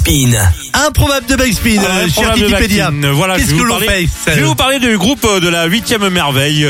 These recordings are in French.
Backspin. Improbable de Backspin, cher Wikipédia. Voilà, qu'est-ce que l'on fait? Je vais vous parler du groupe de la 8e merveille,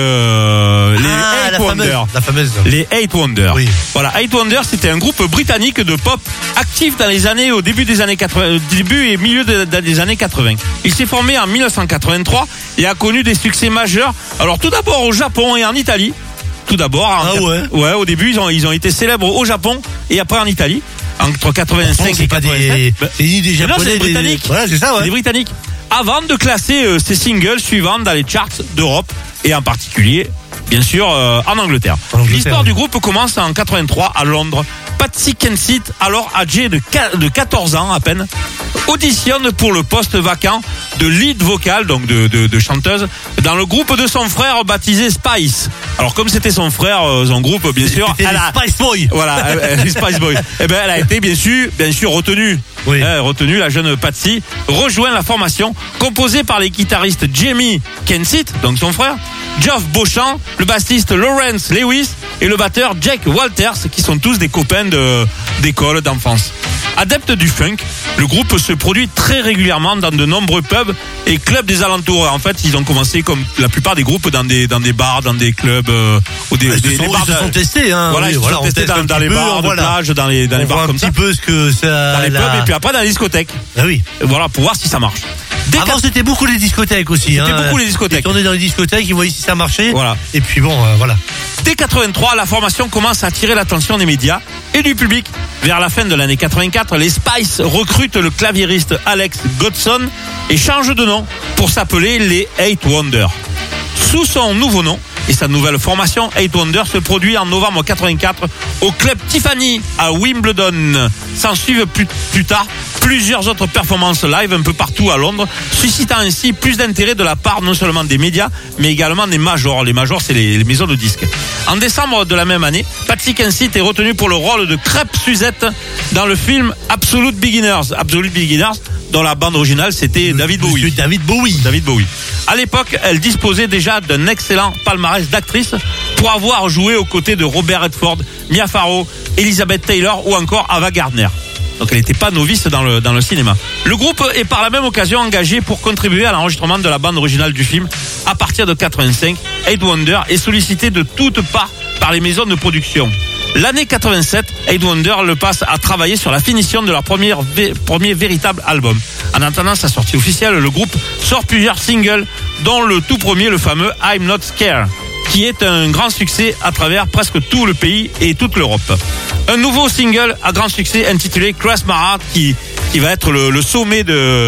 les 8 Wonders. La fameuse. Les 8 Wonders. Oui. Voilà, 8 Wonders, c'était un groupe britannique de pop actif dans les années, au début des années 80, début et milieu des années 80. Il s'est formé en 1983 et a connu des succès majeurs. Alors tout d'abord au Japon et en Italie. Tout d'abord. Ouais, au début, ils ont été célèbres au Japon et après en Italie. Entre 85 et 87. C'est des Japonais. Non, c'est des Britanniques. Voilà, c'est ça, ouais. C'est des Britanniques. Avant de classer ses singles suivants dans les charts d'Europe et en particulier, bien sûr, en Angleterre. L'histoire du groupe commence en 83 à Londres. Patsy Kensit, alors âgée de 14 ans à peine, auditionne pour le poste vacant de lead vocal, donc de chanteuse, dans le groupe de son frère baptisé Spice. Alors comme c'était son frère, son groupe, bien sûr, Spice Boy. Voilà, Spice Boy. Eh ben, elle a été bien sûr retenue. Oui. Retenue, la jeune Patsy rejoint la formation composée par les guitaristes Jamie Kensit, donc son frère, Geoff Beauchamp, le bassiste Lawrence Lewis et le batteur Jake Walters, qui sont tous des copains d'école, d'enfance. Adepte du funk, le groupe se produit très régulièrement dans de nombreux pubs et clubs des alentours. En fait, ils ont commencé comme la plupart des groupes dans des bars, dans des clubs ou des bars. Ils se sont testés, hein. Voilà, ils se sont testés dans les bars de plage, dans les bars comme ça. Un petit peu ce que ça. Dans les pubs et puis après dans les discothèques. Ah oui. Voilà, pour voir si ça marche. Avant, c'était beaucoup les discothèques aussi. C'était beaucoup les discothèques. Ils tournaient dans les discothèques, ils voyaient si ça marchait. Voilà. Et puis bon, voilà. Dès 83, la formation commence à attirer l'attention des médias et du public. Vers la fin de l'année 84, les Spice recrutent le claviériste Alex Godson et changent de nom pour s'appeler les 8 Wonders. Sous son nouveau nom et sa nouvelle formation, 8 Wonders se produit en novembre 84 au club Tiffany à Wimbledon. S'en suivent plus tard plusieurs autres performances live un peu partout à Londres, suscitant ainsi plus d'intérêt de la part non seulement des médias, mais également des majors. Les majors, c'est les maisons de disques. En décembre de la même année, Patsy Kensit est retenue pour le rôle de Crêpe Suzette dans le film Absolute Beginners. Absolute Beginners, dont la bande originale, c'était David Bowie. David Bowie. À l'époque, elle disposait déjà d'un excellent palmarès d'actrice pour avoir joué aux côtés de Robert Redford, Mia Farrow, Elizabeth Taylor ou encore Ava Gardner. Donc elle n'était pas novice dans le cinéma. Le groupe est par la même occasion engagé pour contribuer à l'enregistrement de la bande originale du film. À partir de 85, 8 Wonders est sollicité de toutes parts par les maisons de production. L'année 87, 8 Wonders le passe à travailler sur la finition de leur premier véritable album. En attendant sa sortie officielle, le groupe sort plusieurs singles, dont le tout premier, le fameux I'm Not Scared, qui est un grand succès à travers presque tout le pays et toute l'Europe. Un nouveau single à grand succès intitulé Cross My Heart qui va être le sommet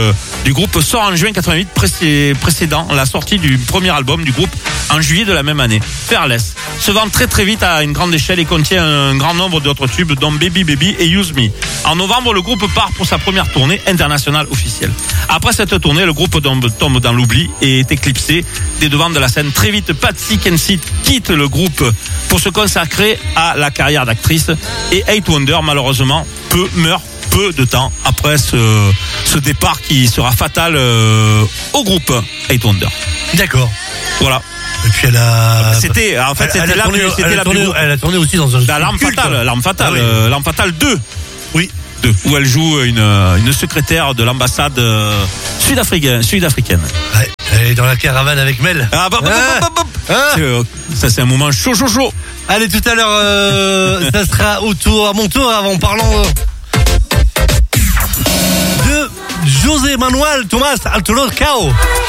du groupe sort en juin 88 précédant la sortie du premier album du groupe en juillet de la même année, Fearless, se vend très très vite à une grande échelle et contient un grand nombre d'autres tubes dont Baby Baby et Use Me. En novembre, le groupe part pour sa première tournée internationale officielle. Après cette tournée, le groupe tombe dans l'oubli et est éclipsé des devants de la scène. Très vite, Patsy Kensit quitte le groupe pour se consacrer à la carrière d'actrice et 8 Wonders malheureusement meurt peu de temps après ce départ qui sera fatal au groupe 8 Wonders. D'accord. Voilà. Et puis elle a tourné aussi dans un L'Arme Fatale, oui. L'Arme Fatale 2. Oui. Où elle joue une secrétaire de l'ambassade sud-africaine. Ouais, elle est dans la caravane avec Mel. Ça c'est un moment chaud. Allez, tout à l'heure, ça sera à mon tour, en parlant de José Manuel Tomás Arturo Cao.